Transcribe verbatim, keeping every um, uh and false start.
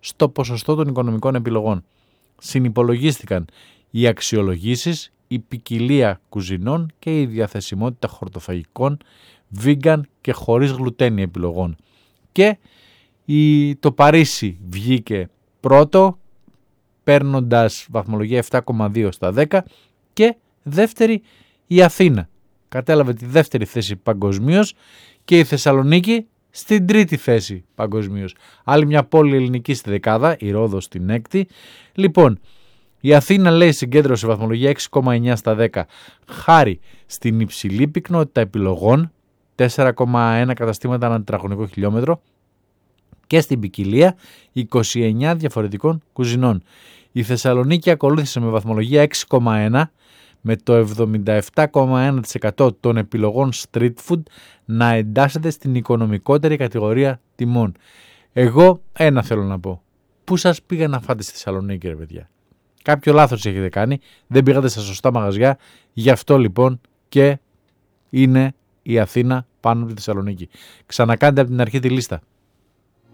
στο ποσοστό των οικονομικών επιλογών. Συνυπολογίστηκαν οι αξιολογήσεις, η ποικιλία κουζινών και η διαθεσιμότητα χορτοφαγικών, vegan και χωρίς γλουτένη επιλογών. Και η, το Παρίσι βγήκε πρώτο, παίρνοντας βαθμολογία επτά κόμμα δύο στα δέκα, και δεύτερη η Αθήνα. Κατέλαβε τη δεύτερη θέση παγκοσμίως και η Θεσσαλονίκη στην τρίτη θέση παγκοσμίως. Άλλη μια πόλη ελληνική στη δεκάδα, η Ρόδος στην έκτη. Λοιπόν, η Αθήνα, λέει, συγκέντρωσε βαθμολογία έξι κόμμα εννιά στα δέκα χάρη στην υψηλή πυκνότητα επιλογών, τέσσερα κόμμα ένα καταστήματα ανά τετραγωνικό χιλιόμετρο, και στην ποικιλία είκοσι εννιά διαφορετικών κουζινών. Η Θεσσαλονίκη ακολούθησε με βαθμολογία έξι κόμμα ένα, με το εβδομήντα επτά κόμμα ένα τοις εκατό των επιλογών street food να εντάσσεται στην οικονομικότερη κατηγορία τιμών. Εγώ ένα θέλω να πω. Πού σας πήγα να φάτε στη Θεσσαλονίκη, ρε παιδιά? Κάποιο λάθος έχετε κάνει, δεν πήγατε στα σωστά μαγαζιά, γι' αυτό λοιπόν και είναι η Αθήνα πάνω από τη Θεσσαλονίκη. Ξανακάντε από την αρχή τη λίστα.